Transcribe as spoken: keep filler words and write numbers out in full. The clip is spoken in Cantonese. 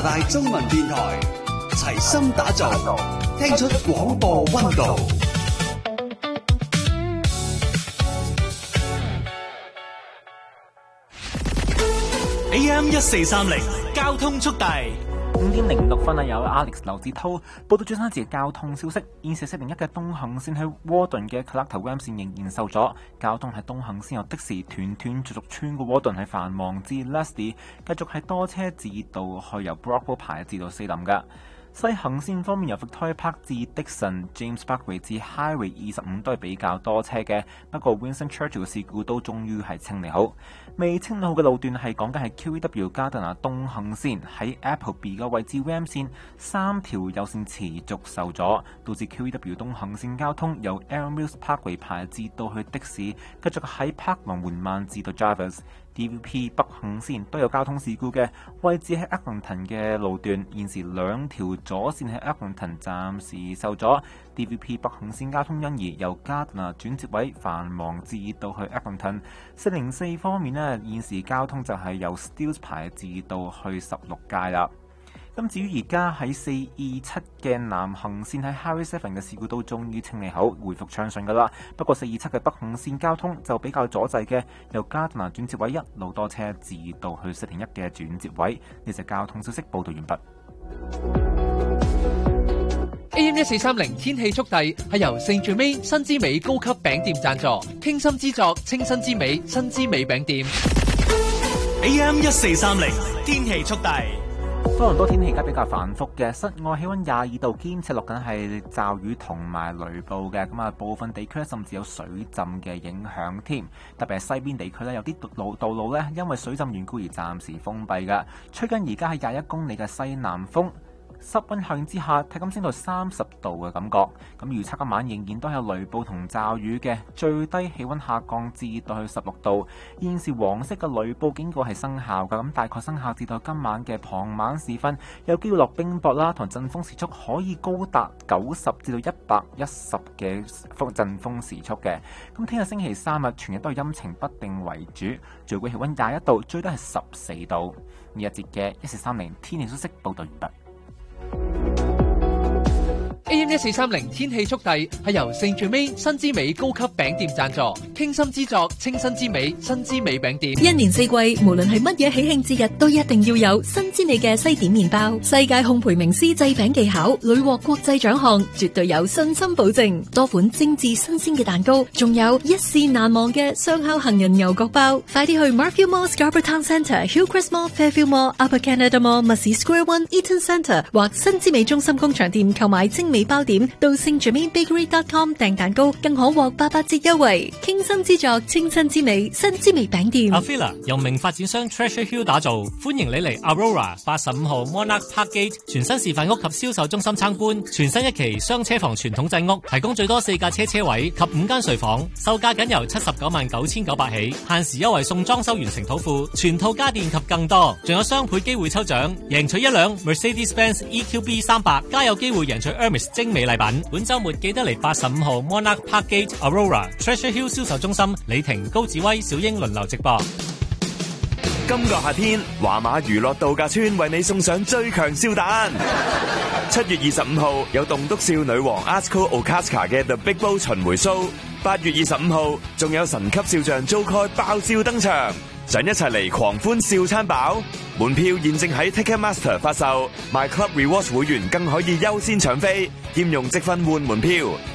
拿大中文電台，齊心打造，聽出廣播溫度。 A M 一四三零交通速遞。 五點零六分啊，有 Alex 劉志濤報道最新一節交通消息。現時四零一嘅東行線喺窩頓嘅 Clark Ram 線仍然受阻，交通喺東行線由的士斷斷續續穿過窩頓喺繁忙至 Leslie， 繼續係多車至到去由 Brockville 排至到四林噶。西行線方面由 Victoria Park 至 Dixon、James Parkway 至 Highway 二十五都係比較多車嘅，不過 Winston Churchill 事故都終於係清理好。未清理好嘅路段係講緊係 Q E W 加德納東行線喺 Appleby 嘅位置 Ram 線三條右線持續受阻，導致 Q E W 東行線交通由 Arrow Mills Parkway 排至到去的士，繼續喺 Parkman 緩慢至到 Jarvis。D V P 北行線都有交通事故嘅，位置喺 Eglinton 嘅路段，現時兩條左線喺 Eglinton 暫時受阻。D V P 北行線交通因而由加德納轉接位繁忙至到去 Eglinton。四零四方面呢，現時交通就係由 Steeles 排至到去十六街啦。咁至於而家喺四二七嘅南行線喺 Highway seven 嘅事故都終於清理好，回復暢順噶啦。不過四二七嘅北行線交通就比較阻滯嘅，由加德納轉接位一路多車至到去四零一嘅轉接位。呢隻交通消息報道完畢。 A M 一四三零天氣速遞係由聖最美新之美高級餅店贊助，傾心之作，清新之美，新之美餅店。 A M 一四三零天氣速遞。 多倫多天氣而家比較反覆嘅，室外氣溫廿二度，兼且落緊係驟雨同埋雷暴嘅，咁啊部分地區咧甚至有水浸嘅影響添，特別係西邊地區咧有啲路道路咧因為水浸緣故而暫時封閉噶，吹緊而家係廿一公里嘅西南風。濕溫效應之下，體感升到三十度嘅感覺。咁預測今晚仍然都有雷暴同驟雨嘅，最低氣溫下降至到去十六度。現時黃色嘅雷暴警告係生效㗎，咁大概生效至到今晚嘅傍晚時分，有機會落冰雹啦，同陣風時速可以高達九十至到一百一十嘅風陣風時速嘅。咁聽日星期三日全日都係陰晴不定為主，最高氣溫廿一度，最低係十四度。呢一節嘅一四三零天氣消息報道完畢。 A M 一四三零天氣速遞係由聖最美新之美高級餅店贊助，傾心之作，清新之美，新之美餅店。 一年四季，無論係乜嘢喜慶節日，都一定要有新之美嘅西點麵包。世界烘焙名師製餅技巧，屢獲國際獎項，絕對有信心保證。多款精緻新鮮嘅蛋糕，仲有一試難忘嘅雙烤杏仁牛角包。快啲去 Markville Mall、Scarborough Town Centre、Hillcrest Mall、Fairfield Mall、Upper Canada Mall、Murray Square One、Eaton Centre 或新之美中心工場店購買精美包點，到聖最美 Bakery dot com 訂蛋糕，更可獲八八折優惠。傾心之作，清新之美，新之美餅店。 Avila 由名發展商 Treasure Hill 打造，歡迎你嚟 Aurora 八十五號 Monarch Park Gate 全新示範屋及銷售中心參觀。全新一期雙車房傳統製屋，提供最多四架車車位及五間睡房，售價僅由七十九萬九千九百起，限時優惠送裝修完成土庫、全套家電及更多，仲有雙倍機會抽獎，贏取一輛 Mercedes-Benz E Q B 三百，加有機會贏取 Hermes 精美禮品。本週末記得嚟八十五號 Monarch Park Gate Aurora Treasure Hill 銷售中心，李婷、高志威、小英輪流直播。 今個夏天，華馬娛樂度假村為你送上最強笑彈。七月二十五號有棟篤笑女王 Asko Okaska 嘅 The Big Bowl 巡迴 show， 八月二十五號仲有神級笑匠 Joe Coy 爆笑登場，想一齊嚟狂歡笑餐飽？門票現正喺 Ticketmaster 發售，My Club Rewards 會員更可以優先搶飛，兼用積分換門票。